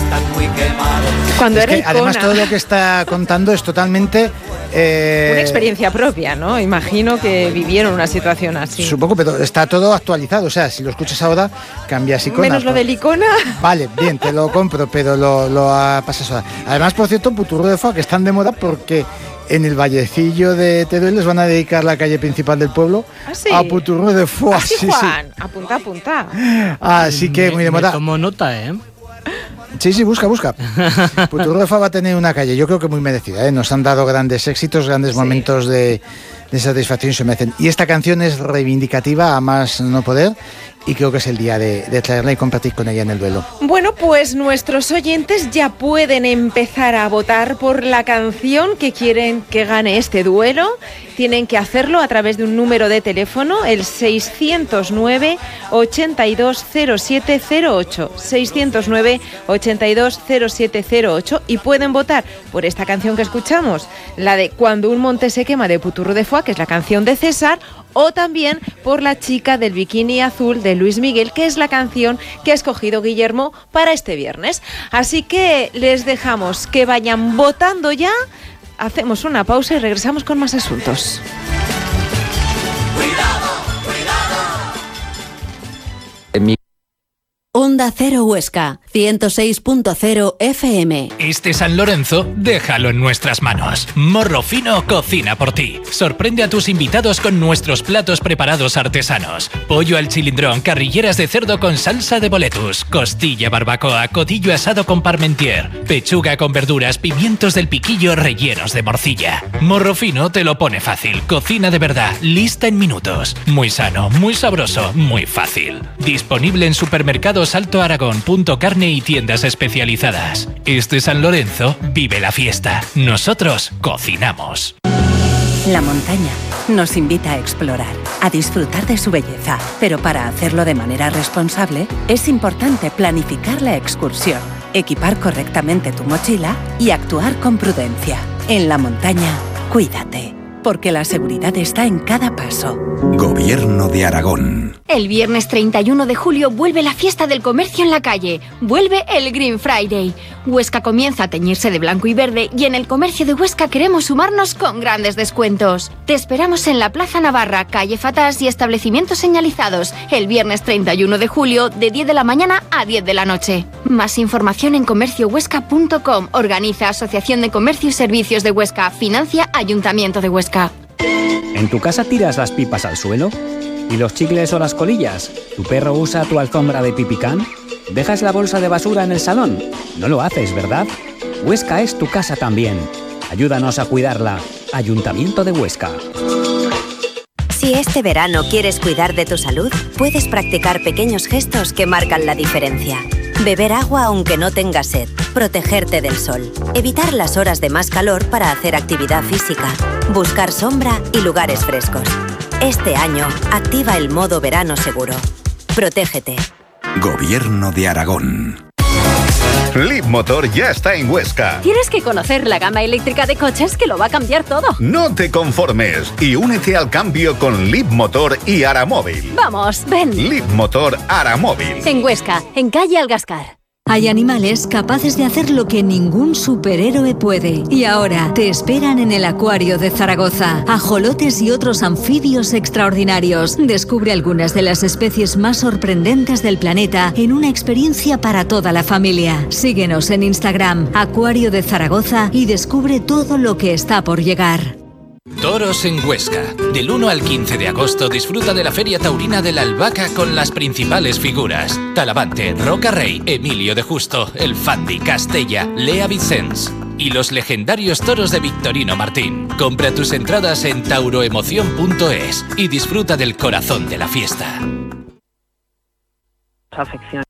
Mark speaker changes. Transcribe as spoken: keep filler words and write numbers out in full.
Speaker 1: están muy quemados.
Speaker 2: Cuando
Speaker 3: es
Speaker 2: era
Speaker 3: que,
Speaker 2: icona.
Speaker 3: además, todo lo que está contando es totalmente... Eh,
Speaker 2: Una experiencia propia, ¿no? Imagino que vivieron una situación así.
Speaker 3: Supongo, pero está todo actualizado. O sea, si lo escuchas ahora, cambias icona.
Speaker 2: Menos lo del icona.
Speaker 3: Vale, bien, te lo compro, pero lo, lo ha pasado. Además, por cierto, Puturro de Foix, que están de moda porque en el vallecillo de Teruel les van a dedicar la calle principal del pueblo
Speaker 2: ¿Ah, sí?
Speaker 3: a Puturro de Foix.
Speaker 2: Así,
Speaker 3: sí,
Speaker 2: Juan, sí. apunta, apunta.
Speaker 3: Así que muy de moda.
Speaker 4: Me tomo nota, ¿eh?
Speaker 3: Sí, sí, busca, busca. Puturro de Foix va a tener una calle, yo creo que muy merecida, ¿eh? Nos han dado grandes éxitos, grandes sí. momentos de, de satisfacción, se merecen. Y esta canción es reivindicativa a más no poder, y creo que es el día de, de traerla y compartir con ella en el duelo.
Speaker 2: Bueno, pues nuestros oyentes ya pueden empezar a votar por la canción que quieren que gane este duelo. Tienen que hacerlo a través de un número de teléfono, el seiscientos nueve, ochenta y dos cero siete cero ocho, seiscientos nueve, ochenta y dos cero siete cero ocho, y pueden votar por esta canción que escuchamos, la de Cuando un monte se quema de Puturro de Foix, que es la canción de César, o también por La chica del bikini azul de Luis Miguel, que es la canción que ha escogido Guillermo para este viernes. Así que les dejamos que vayan votando ya, hacemos una pausa y regresamos con más asuntos.
Speaker 1: Cuidado, cuidado.
Speaker 5: Onda Cero Huesca, ciento seis punto cero F M.
Speaker 6: Este San Lorenzo, déjalo en nuestras manos. Morro Fino cocina por ti. Sorprende a tus invitados con nuestros platos preparados artesanos. Pollo al chilindrón, carrilleras de cerdo con salsa de boletus, costilla barbacoa, codillo asado con parmentier, pechuga con verduras, pimientos del piquillo rellenos de morcilla. Morro Fino te lo pone fácil. Cocina de verdad, lista en minutos. Muy sano, muy sabroso, muy fácil. Disponible en supermercados Alto Aragón, Punto Carne y tiendas especializadas. Este San Lorenzo vive la fiesta. Nosotros cocinamos.
Speaker 5: La montaña nos invita a explorar, a disfrutar de su belleza, pero para hacerlo de manera responsable es importante planificar la excursión, equipar correctamente tu mochila y actuar con prudencia. En la montaña, cuídate, porque la seguridad está en cada paso.
Speaker 7: Gobierno de Aragón.
Speaker 8: El viernes treinta y uno de julio vuelve la fiesta del comercio en la calle. Vuelve el Green Friday. Huesca comienza a teñirse de blanco y verde y en el comercio de Huesca queremos sumarnos con grandes descuentos. Te esperamos en la Plaza Navarra, calle Fatás y establecimientos señalizados el viernes treinta y uno de julio de diez de la mañana a diez de la noche. Más información en comercio huesca punto com. Organiza Asociación de Comercio y Servicios de Huesca. Financia Ayuntamiento de Huesca.
Speaker 9: ¿En tu casa tiras las pipas al suelo? ¿Y los chicles o las colillas? ¿Tu perro usa tu alfombra de pipicán? ¿Dejas la bolsa de basura en el salón? No lo haces, ¿verdad? Huesca es tu casa también. Ayúdanos a cuidarla. Ayuntamiento de Huesca.
Speaker 10: Si este verano quieres cuidar de tu salud, puedes practicar pequeños gestos que marcan la diferencia. Beber agua aunque no tengas sed, protegerte del sol, evitar las horas de más calor para hacer actividad física, buscar sombra y lugares frescos. Este año, activa el modo verano seguro. Protégete.
Speaker 7: Gobierno de Aragón.
Speaker 11: Leapmotor ya está en Huesca.
Speaker 12: Tienes que conocer la gama eléctrica de coches que lo va a cambiar todo.
Speaker 11: No te conformes y únete al cambio con Leapmotor y Aramóvil.
Speaker 12: Vamos, ven.
Speaker 11: Leapmotor Aramóvil.
Speaker 12: En Huesca, en calle Algascar.
Speaker 13: Hay animales capaces de hacer lo que ningún superhéroe puede. Y ahora te esperan en el Acuario de Zaragoza. Ajolotes y otros anfibios extraordinarios. Descubre algunas de las especies más sorprendentes del planeta en una experiencia para toda la familia. Síguenos en Instagram, Acuario de Zaragoza, y descubre todo lo que está por llegar.
Speaker 6: Toros en Huesca. Del uno al quince de agosto disfruta de la Feria Taurina de la Albahaca con las principales figuras: Talavante, Roca Rey, Emilio de Justo, El Fandi, Castella, Lea Vicens y los legendarios toros de Victorino Martín. Compra tus entradas en tauroemoción punto es y disfruta del corazón de la fiesta.
Speaker 14: Afección.